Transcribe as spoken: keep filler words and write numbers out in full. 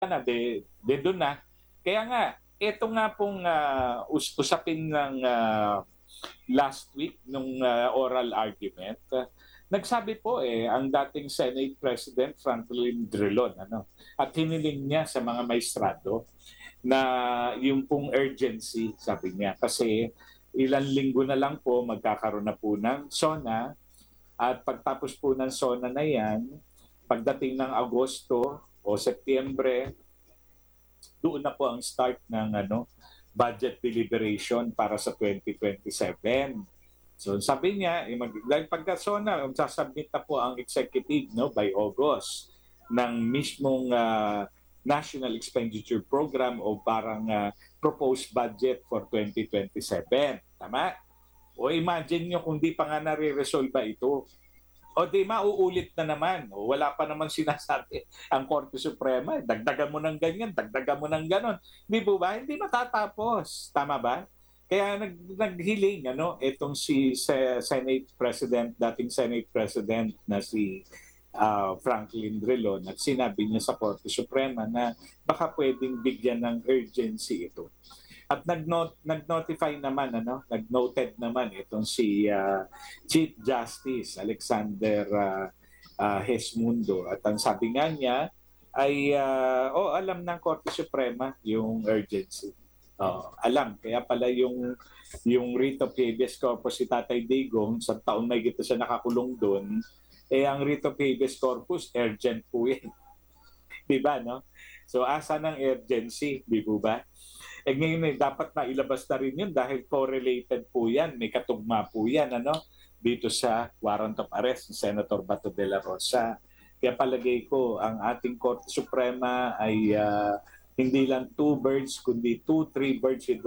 na de, de doon na. Kaya nga, ito nga pong uh, us- usapin ng uh, last week nung uh, oral argument, uh, nagsabi po eh ang dating Senate President Franklin Drilon ano at hiniling niya sa mga maestrado na yung pong urgency, sabi niya, kasi ilang linggo na lang po magkakaroon na po ng SONA at pagtapos po ng SONA na yan, pagdating ng Agosto o Setyembre, doon na po ang start ng ano budget deliberation para sa twenty twenty-seven. So sabi niya, eh, mag, dahil pagka SONA, sasubmit na po ang executive no, by August ng mismong uh, National Expenditure Program o parang uh, proposed budget for twenty twenty-seven. Tama? O imagine nyo kung di pa nga nare-resolve ito. O di mauulit na naman. O wala pa naman sinasabi ang Korte Suprema. Dagdagan mo ng ganyan, dagdagan mo ng ganon. Di po ba? Hindi matatapos. Tama ba? Kaya nag, naghiling ano, itong si Senate President, dating Senate President na si uh, Franklin Drilon at sinabi niya sa Korte Suprema na baka pwedeng bigyan ng urgency ito. At nag-not, nag-notify naman, ano, nag-noted naman itong si uh, Chief Justice Alexander uh, uh, Hesmundo. At ang sabi nga niya ay, uh, oh, alam ng Korte Suprema yung urgency. Oh, alam. Kaya pala yung, yung writ of habeas corpus si Tatay Digong, sa taon may gito siya nakakulong doon, eh ang writ of habeas corpus, urgent po yan. Di ba, no? So, asa ng urgency, di po ba? Eh ngayon eh, dapat na ilabas na rin yun dahil correlated po yan, may katugma po yan, ano, dito sa warrant of arrest ni Senator Bato de la Rosa. Kaya palagay ko, ang ating Korte Suprema ay uh, hindi lang two birds, kundi two, three birds with